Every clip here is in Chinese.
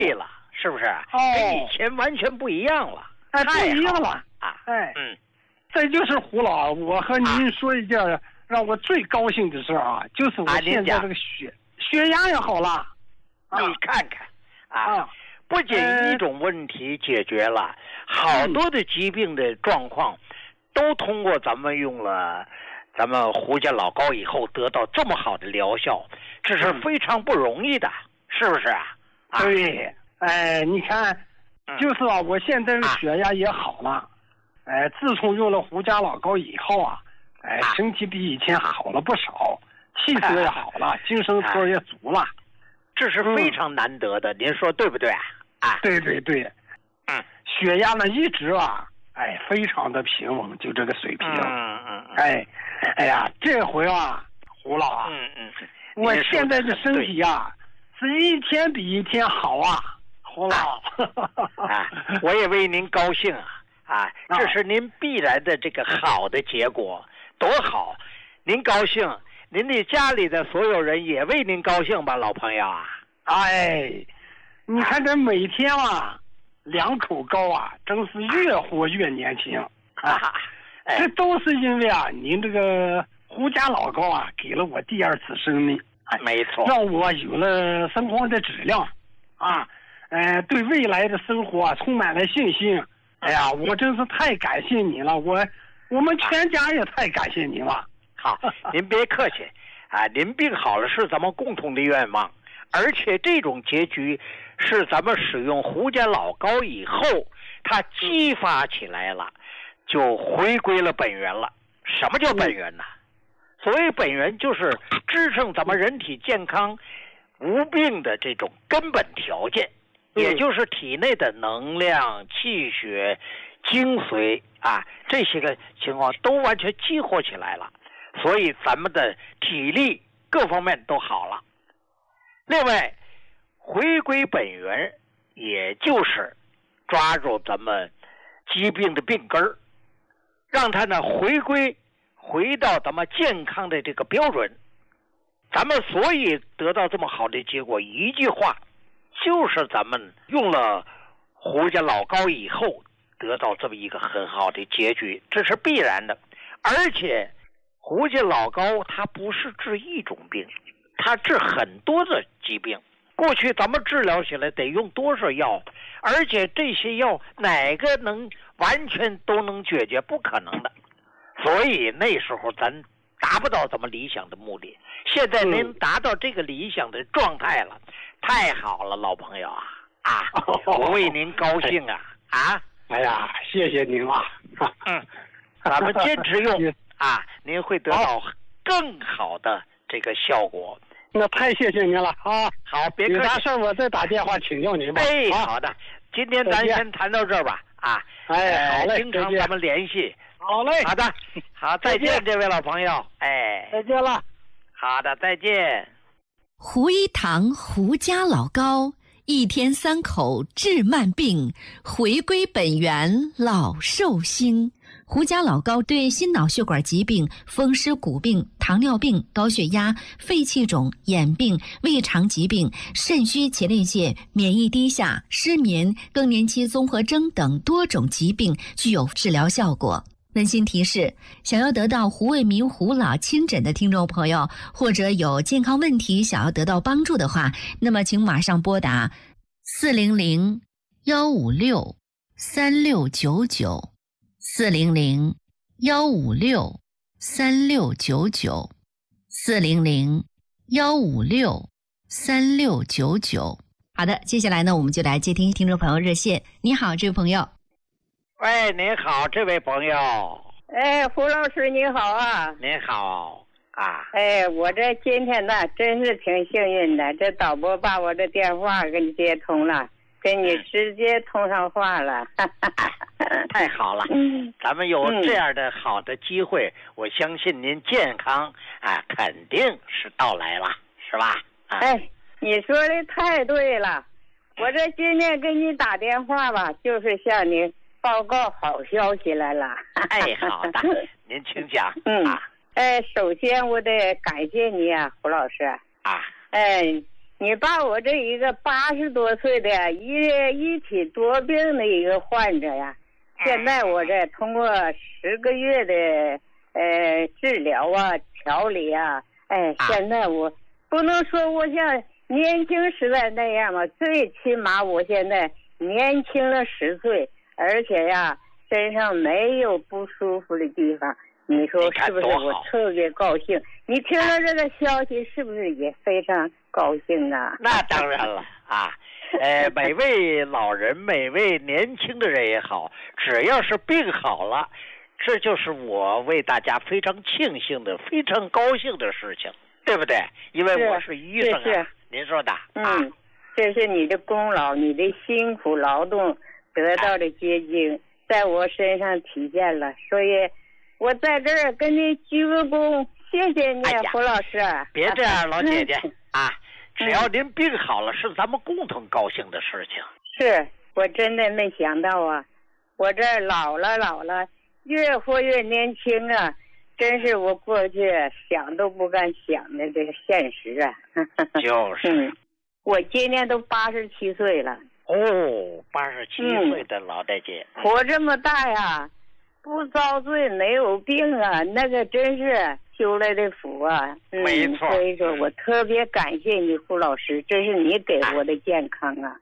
对了，是不是？跟以前完全不一样了， 不一样了啊！ 这就是胡老，我和您说一件让我最高兴的事啊，就是我现在这个血压也好了。 你看看不仅一种问题解决了，好多的疾病的状况都通过咱们用了咱们胡家老膏以后得到这么好的疗效，这是非常不容易的，是不是啊？ 对，你看，就是我现在的血压也好了，自从用了胡家老膏以后身体比以前好了不少，气色也好了，精神头也足了， 这是非常难得的，您说对不对啊？ 对，血压呢一直非常的平稳，就这个水平。哎呀，这回胡老我现在的身体是一天比一天好胡老。 我也为您高兴这是您必然的这个好的结果，多好！您高兴，您的家里的所有人也为您高兴吧，老朋友你看这每天2口膏真是越活越年轻这都是因为您这个胡家老膏给了我第二次生命， 没错， 让我有了生活的质量对未来的生活充满了信心。我真是太感谢您了，我们全家也太感谢您了。 好，您别客气您病好了是咱们共同的愿望，而且这种结局是咱们使用胡家老膏以后它激发起来了，就回归了本源了。什么叫本源呢？所谓本源就是支撑咱们人体健康无病的这种根本条件，也就是体内的能量、气血、精髓这些个情况都完全激活起来了，所以咱们的体力各方面都好了。另外，回归本源，也就是抓住咱们疾病的病根儿，让它呢回到咱们健康的这个标准。咱们所以得到这么好的结果，一句话，就是咱们用了胡家老膏以后得到这么一个很好的结局，这是必然的。而且胡家老膏它不是治一种病，它治很多的疾病。过去咱们治疗起来得用多少药，而且这些药哪个能完全都能解决？不可能的。所以那时候咱达不到咱们理想的目的，现在您达到这个理想的状态了，太好了，老朋友我为您高兴谢谢您咱们坚持用您会得到更好的这个效果。 那太谢谢您了好，别客气， 有啥事我再打电话请教您吧。 好的，今天咱先谈到这儿吧好嘞， 经常咱们联系。 好嘞， 好的，好，再见，这位老朋友， 再见了。 好的，再见。 胡一堂胡家老膏，1天3口治慢病，回归本源老寿星。胡家老膏对心脑血管疾病、风湿骨病、糖尿病、高血压、肺气肿、眼病、胃肠疾病、肾虚前列腺、免疫低下、失眠、更年期综合征等多种疾病具有治疗效果。温馨提示：想要得到胡卫民胡老亲诊的听众朋友，或者有健康问题想要得到帮助的话，那么请马上拨打400-156-3699 400-156-3699 400-156-3699。好的，接下来呢，我们就来接听听众朋友热线。你好，这位朋友。 喂，您好，这位朋友。 胡老师您好您好我这今天呢真是挺幸运的，这导播把我这电话给你接通了，跟你直接通上话了。 太好了，咱们有这样的好的机会，我相信您健康肯定是到来了，是吧？ 你说的太对了，我这今天给你打电话吧，就是向你报告好消息来了。 好的，您请讲。首先我得感谢你胡老师。 你把我这一个80多岁的一体多病的一个患者呀，现在我这通过10个月的治疗啊、调理啊，现在我不能说我像年轻时代那样嘛，最起码我现在年轻了10岁，而且呀，身上没有不舒服的地方。你说是不是？我特别高兴。你听了这个消息，是不是也非常高兴啊？ 那当然了啊！每位老人、每位年轻的人也好，只要是病好了，这就是我为大家非常庆幸的、非常高兴的事情，对不对？因为我是医生啊，您说的。 这是你的功劳，你的辛苦劳动得到的结晶，在我身上体现了，所以。我在这儿跟你鞠个躬，谢谢你，胡老师。 别这样，老姐姐啊！只要您病好了，是咱们共同高兴的事情。 是我真的没想到啊，我这老了，越活越年轻啊！真是我过去想都不敢想的这个现实啊。 就是。 我今年都87岁了。 哦，87岁的老大姐。 活这么大呀！不遭罪没有病啊，那个真是修来的福啊！ 没错。 所以说我特别感谢你，胡老师，这是你给我的健康啊！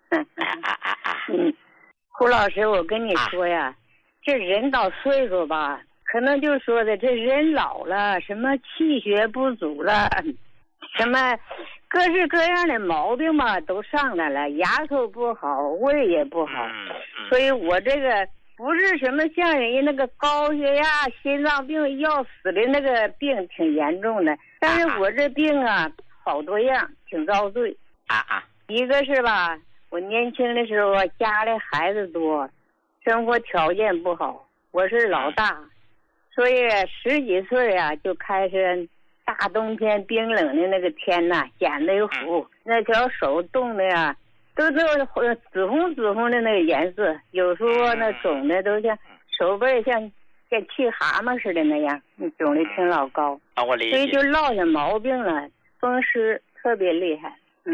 胡老师，我跟你说呀，这人到岁数吧，可能就说的这人老了，什么气血不足了，什么各式各样的毛病嘛都上来了，牙口不好，胃也不好，所以我这个。不是什么像人家那个高血压、心脏病要死的那个病挺严重的，但是我这病啊好多样，挺遭罪。一个是吧，我年轻的时候家里孩子多，生活条件不好，我是老大，所以10几岁啊就开始大冬天冰冷的那个天呐，眼泪糊，那条手冻的呀。都紫红的那个颜色，有时候那肿的都像手背像气蛤蟆似的那样，肿的挺老高。 我理解。 所以就落下毛病了，风湿特别厉害。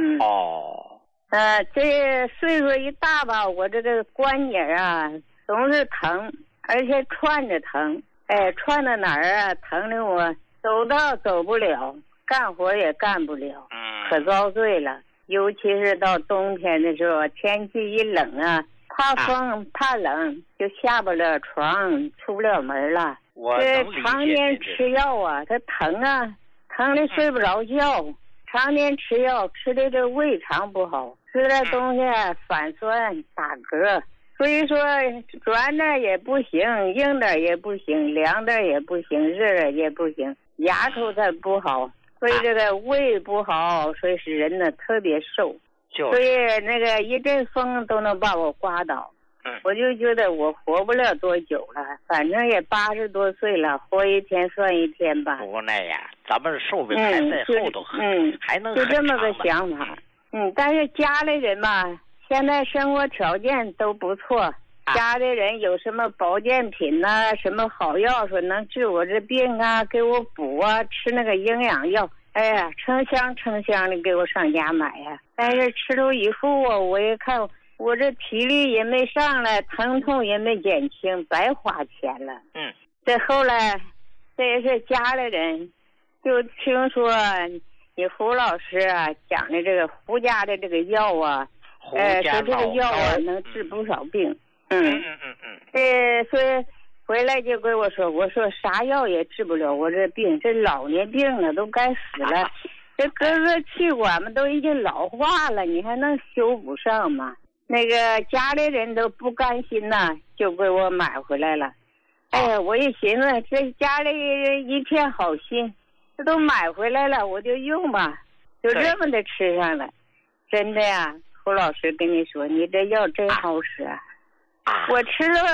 这岁数一大吧，我这个关节啊总是疼，而且串着疼。串到哪儿啊，疼的我走不了，干活也干不了，可遭罪了。尤其是到冬天的时候，天气一冷啊，怕风怕冷，就下不了床，出不了门了。这常年吃药啊，它疼啊，疼的睡不着觉。常年吃药，吃的这胃肠不好，吃点东西反酸打嗝。所以说软点也不行，硬点也不行，凉点也不行，热点也不行，牙口它不好。所以这个胃不好，所以使人呢特别瘦，所以那个一阵风都能把我刮倒。我就觉得我活不了多久了，反正也80多岁了，活一天算一天吧。 无奈呀，咱们寿命还在后头，还能就这么个想法。但是家里人嘛，现在生活条件都不错，家里人有什么保健品呐、什么好药说能治我这病啊，给我补啊，吃那个营养药，哎呀，成箱的给我上家买呀。但是吃了以后啊，我一看我这体力也没上来，疼痛也没减轻，白花钱了。这后来这也是家里人就听说你胡老师啊讲的这个胡家的这个药啊，说这个药啊能治不少病。所以回来就跟我说啥药也治不了我这病，这老年病了都该死了，这各个气管们都已经老化了，你还能修补上吗？那个家里人都不甘心呐，就给我买回来了。哎呀，我一寻思这家里人一片好心，这都买回来了，我就用吧，就这么的吃上了。真的呀，胡老师跟你说，你这药真好使啊！我吃了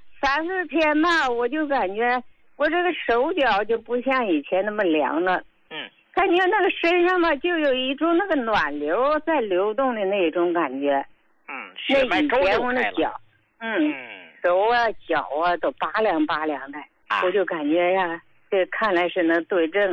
3、4天吧，我就感觉我这个手脚就不像以前那么凉了。感觉那个身上吧，就有一种那个暖流在流动的那种感觉。那以前我那脚，手啊脚啊都拔凉的，我就感觉呀，这看来是能对症了。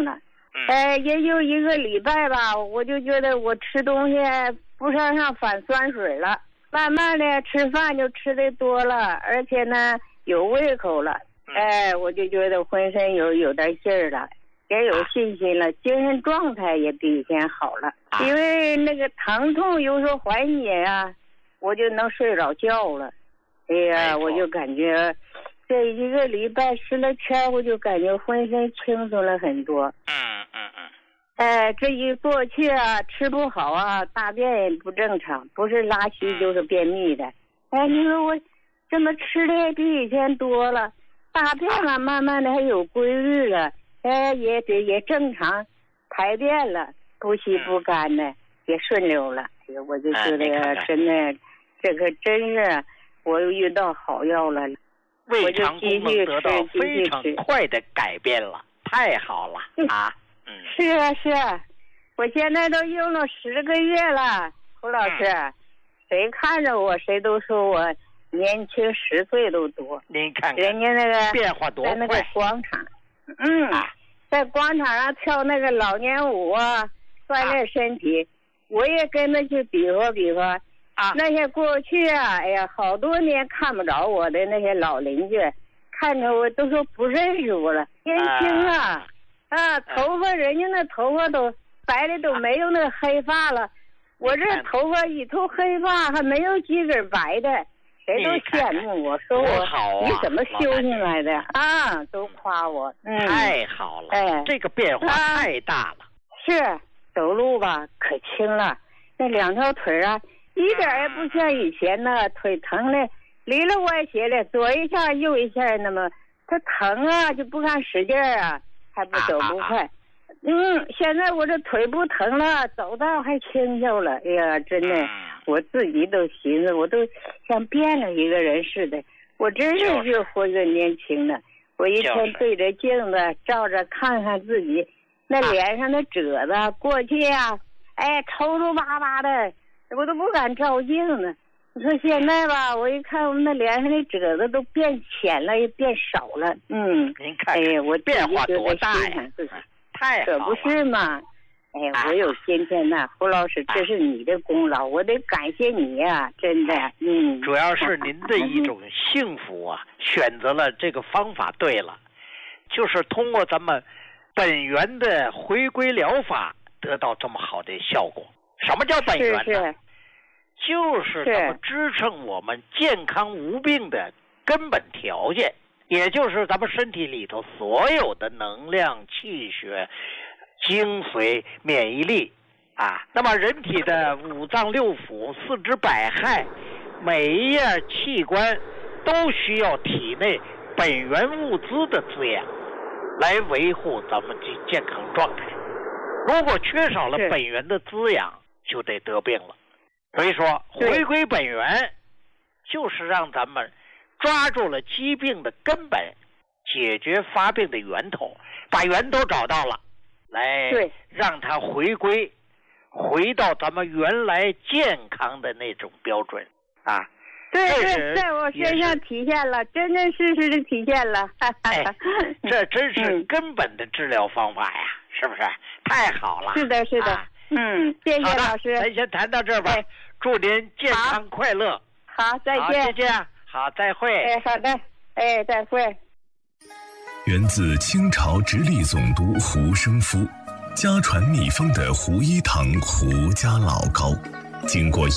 也有1个礼拜吧，我就觉得我吃东西不上反酸水了，慢慢的吃饭就吃的多了，而且呢有胃口了，我就觉得浑身有点劲儿了，也有信心了，精神状态也比以前好了。因为那个疼痛有时候缓解啊，我就能睡着觉了。哎呀，我就感觉这1个礼拜吃了天，我就感觉浑身轻松了很多。这一过去啊，吃不好啊，大便也不正常，不是拉稀就是便秘的。你说我这么吃的也比以前多了，大便啊慢慢的还有规律了，也正常排便了，不稀不干的，也顺溜了。我就觉得真的，这个真是我又遇到好药了， 胃肠功能得到非常快的改变了，太好了啊！ 是啊，我现在都用了10个月了，胡老师，谁看着我谁都说我年轻10岁都多。 您看看人家那个变化多快， 在那个广场，在广场上跳那个老年舞啊，锻炼身体，我也跟着去比划比划。那些过去啊，哎呀，好多年看不着我的那些老邻居，看着我都说不认识我了，年轻啊。头发人家那头发都白的都没有那个黑发了，我这头发一头黑发还没有几根白的，谁都羡慕我，说我你怎么修进来的啊？都夸我， 太好了，这个变化太大了。 是走路吧可轻了，那2条腿啊一点也不像以前呢，腿疼的里了歪斜的，左一下右一下，那么它疼啊就不敢使劲啊，还不走不快。现在我这腿不疼了，走道还轻巧了。哎呀，真的，我自己都寻思，我都像变了一个人似的。我真是越活越年轻了。我一天对着镜子照着看看自己，那脸上的褶子，过去啊，抽抽巴巴的，我都不敢照镜子。你说现在吧，我一看我们那脸上的褶子都变浅了，也变少了。 您看， 我变化多大呀！太好了， 可不是嘛！我有今天呐，胡老师，这是你的功劳，我得感谢你呀，真的。 主要是您的一种幸福啊，选择了这个方法对了，就是通过咱们本源的回归疗法得到这么好的效果。什么叫本源呢？就是咱们支撑我们健康无病的根本条件，也就是咱们身体里头所有的能量、气血、精髓、免疫力啊。那么人体的5脏6腑、4肢百骸，每一样器官都需要体内本源物资的滋养，来维护咱们的健康状态。如果缺少了本源的滋养，就得得病了。所以说，回归本源，就是让咱们抓住了疾病的根本，解决发病的源头，把源头找到了，来让它回到咱们原来健康的那种标准啊。 对，在我身上体现了，真真实实的体现了。 这真是根本的治疗方法呀，是不是？太好了。 是的。谢谢老师。 咱先谈到这儿吧。祝您健康快乐。 好，再见。 谢谢。好，再会。 好的。再会。 源自清朝直隶总督胡生夫，家传秘方的胡一堂胡家老膏，经过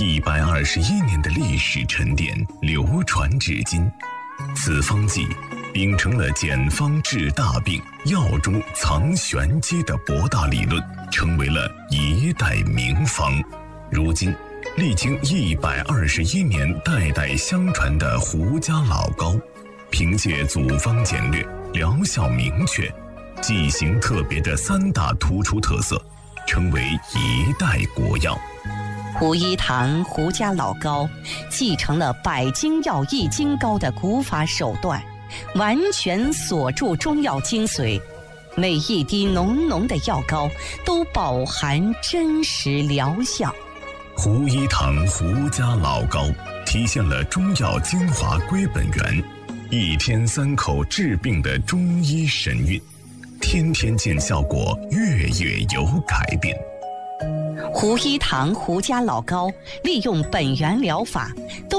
121年的历史沉淀，流传至今。此方剂秉承了简方治大病、药中藏玄机的博大理论，成为了一代名方。如今历经121年代代相传的胡家老膏，凭借组方简略、疗效明确、剂型特别的3大突出特色，成为一代国药。 胡一堂胡家老膏继承了百精药易筋膏的古法手段，完全锁住中药精髓，每一滴浓浓的药膏都饱含真实疗效。 胡一堂胡家老膏体现了中药精华归本源，1天3口治病的中医神韵。 天天见效果，月月有改变。 胡一堂胡家老膏利用本源疗法，